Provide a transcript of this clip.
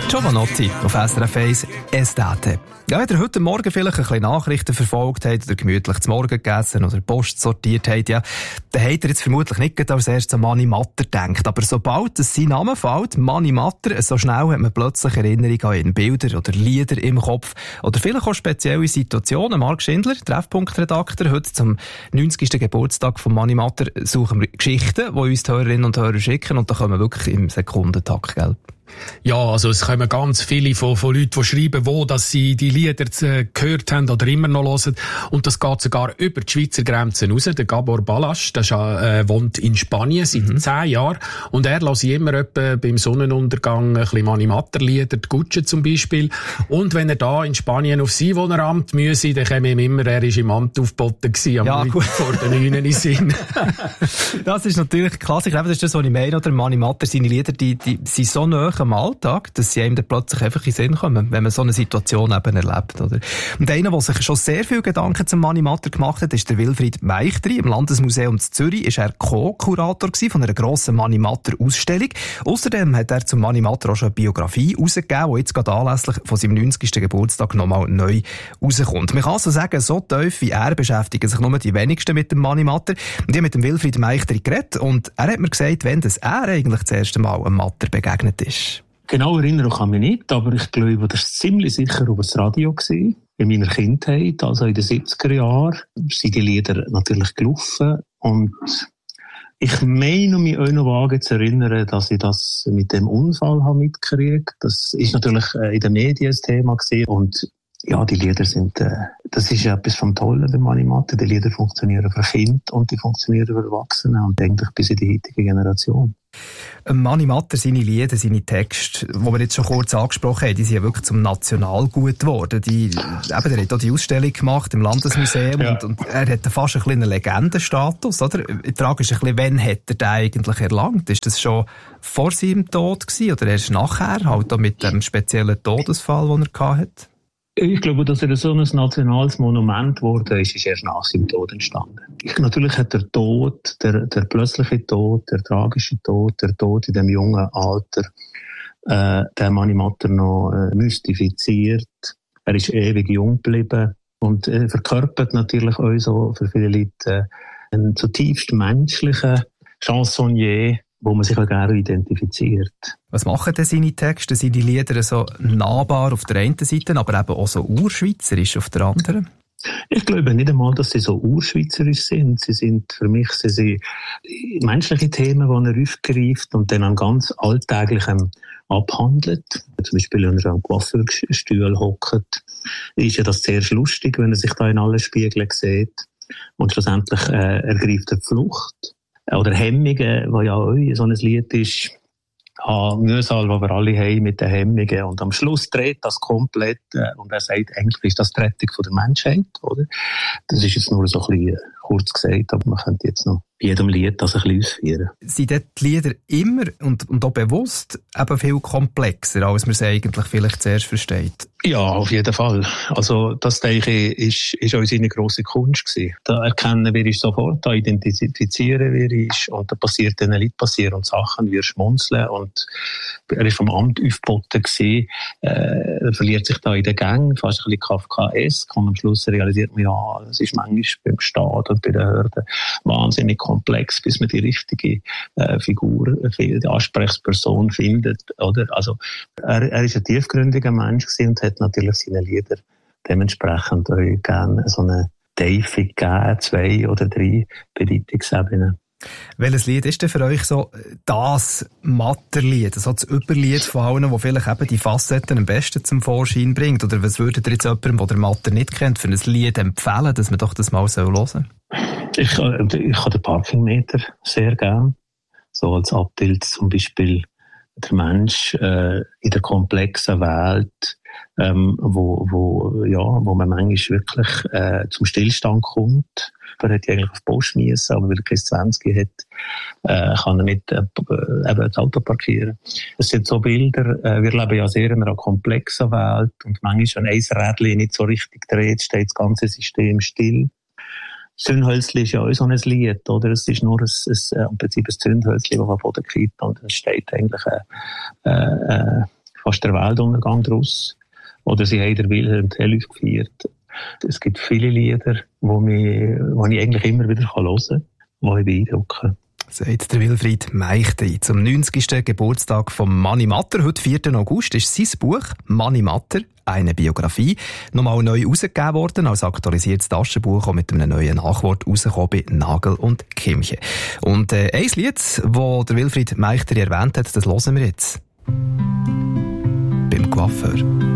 Giovanotti auf SRF 1 Estate. Ja, wenn ihr heute Morgen vielleicht ein bisschen Nachrichten verfolgt habt oder gemütlich zum Morgen gegessen oder Post sortiert habt, ja, dann habt ihr jetzt vermutlich nicht als erstes an Mani Matter gedacht. Aber sobald sein Name fällt, Mani Matter, so schnell hat man plötzlich Erinnerungen an ihn, Bilder oder Lieder im Kopf. Oder vielleicht auch spezielle Situationen. Marc Schindler, Treffpunktredakteur, heute zum 90. Geburtstag von Mani Matter suchen wir Geschichten, die uns die Hörerinnen und Hörer schicken, und da kommen wir wirklich im Sekundentakt, gell? Ja, also es kommen ganz viele von Leuten, die schreiben, dass sie die Lieder gehört haben oder immer noch hören. Und das geht sogar über die Schweizer Grenzen raus. Der Gabor Balasch, der wohnt in Spanien seit 10 Jahren. Und er lässt immer etwa beim Sonnenuntergang ein bisschen Mani Matter Lieder, die Gutsche zum Beispiel. Und wenn er da in Spanien auf sein Wohneramt müsse, dann käme ihm immer, er ist im Amt aufgeboten gewesen, am Leuten vor den 9 in Sinn. Das ist natürlich Klassiker. Das ist das, was ich meine, oder? Mani Matter, seine Lieder, die sind so nahe am Alltag, dass sie einem dann plötzlich einfach in den Sinn kommen, wenn man so eine Situation eben erlebt, oder? Und einer, der sich schon sehr viel Gedanken zum Mani Matter gemacht hat, ist der Wilfried Meichtri. Im Landesmuseum in Zürich ist er Co-Kurator von einer grossen Mani Matter Ausstellung. Außerdem hat er zum Mani Matter auch schon eine Biografie rausgegeben, die jetzt gerade anlässlich von seinem 90. Geburtstag nochmal neu rauskommt. Man kann also sagen, so tief wie er beschäftigen sich nur die wenigsten mit dem Mani Matter. Und ich habe mit dem Wilfried Meichtri geredet und er hat mir gesagt, wenn das er eigentlich das erste Mal einem Matter begegnet ist. Genau erinnern kann ich mich nicht, aber ich glaube, das war ziemlich sicher über das Radio gewesen. In meiner Kindheit, also in den 70er Jahren, sind die Lieder natürlich gelaufen. Und ich meine, mich auch noch vage zu erinnern, dass ich das mit dem Unfall habe mitgekriegt. Das ist natürlich in den Medien ein Thema gewesen. Und ja, die Lieder sind, das ist etwas vom Tollen beim Mani Matter. Die Lieder funktionieren für Kinder und die funktionieren für Erwachsene und eigentlich bis in die heutige Generation. Mani Matter, seine Lieder, seine Texte, die wir jetzt schon kurz angesprochen haben, die sind ja wirklich zum Nationalgut geworden. Er hat auch die Ausstellung gemacht im Landesmuseum, ja. und er hat fast ein bisschen einen Legendenstatus, oder? Die Frage ist ein bisschen, wann hat er den eigentlich erlangt? Ist das schon vor seinem Tod gewesen oder erst nachher, halt auch mit dem speziellen Todesfall, den er hatte? Ich glaube, dass er so ein nationales Monument geworden ist erst nach seinem Tod entstanden. Natürlich hat der Tod, der plötzliche Tod, der tragische Tod, der Tod in dem jungen Alter, den Mani Matter noch mystifiziert. Er ist ewig jung geblieben und verkörpert natürlich auch so für viele Leute einen zutiefst menschlichen Chansonnier, wo man sich auch gerne identifiziert. Was machen denn seine Texte, seine Lieder so nahbar auf der einen Seite, aber eben auch so urschweizerisch auf der anderen? Ich glaube nicht einmal, dass sie so urschweizerisch sind. Sie sind für mich menschliche Themen, die er aufgreift und dann an ganz Alltäglichem abhandelt. Zum Beispiel, wenn er am Coiffeurstuhl hockt, ist ja das sehr lustig, wenn er sich da in allen Spiegeln sieht. Und schlussendlich ergreift er die Flucht. Oder Hemmungen, wo ja auch so ein Lied ist, Mühsal, wo wir alle haben mit den Hemmungen. Und am Schluss dreht das komplett und er sagt, eigentlich ist das die Rettung von der Menschheit, oder? Das ist jetzt nur so ein bisschen kurz gesagt, aber man könnte jetzt noch bei jedem Lied das ein bisschen ausführen. Sind dort die Lieder immer und auch bewusst eben viel komplexer, als man es eigentlich vielleicht zuerst versteht? Ja, auf jeden Fall. Also das, denke ich, ist auch seine grosse Kunst gewesen. Da erkennen wir uns sofort, da identifizieren wir uns und da passiert den Leuten passieren Sachen, wir schmunzeln und er ist vom Amt aufgeboten gewesen, er verliert sich da in den Gängen, fast ein bisschen Kafkaesk und am Schluss realisiert man, ja, das ist manchmal beim Staat und bei den Behörden wahnsinnig komplex, bis man die richtige Figur, die Ansprechperson findet, oder? Also er ist ein tiefgründiger Mensch gewesen und hat natürlich seine Lieder dementsprechend auch gerne so eine Tiefe gegeben, 2 oder 3 Bedeutungsebenen. Welches Lied ist denn für euch so das Matterlied, so das Überlied von allen, das vielleicht eben die Facetten am besten zum Vorschein bringt? Oder was würdet ihr jetzt jemandem, der den Matter nicht kennt, für ein Lied empfehlen, dass man doch das mal hören soll? Ich habe den Parkingmeter sehr gern. So als Abbild zum Beispiel der Mensch in der komplexen Welt, wo man manchmal wirklich zum Stillstand kommt. Er hätte eigentlich auf die Post müssen, aber weil er kein 20 hat, kann er nicht eben das Auto parkieren. Es sind so Bilder, wir leben ja sehr in einer komplexen Welt und manchmal, wenn ein Rädchen nicht so richtig dreht, steht das ganze System still. Zündhölzli ist ja auch so ein Lied, oder? Es ist nur im Prinzip ein Zündhölzli, das am Boden kippt und es steht eigentlich fast der Weltuntergang daraus. Oder sie haben den Wilhelm Tell gefeiert. Es gibt viele Lieder, die ich eigentlich immer wieder hören kann, die mich beeindrucken. Sagt der Wilfried Meichtri. Zum 90. Geburtstag von Mani Matter, heute 4. August, ist sein Buch «Mani Matter, eine Biografie» nochmal neu herausgegeben worden, als aktualisiertes Taschenbuch, auch mit einem neuen Nachwort rausgekommen bei Nagel und Kimche. Und ein Lied, das der Wilfried Meichtri erwähnt hat, das hören wir jetzt. Beim Coiffeur.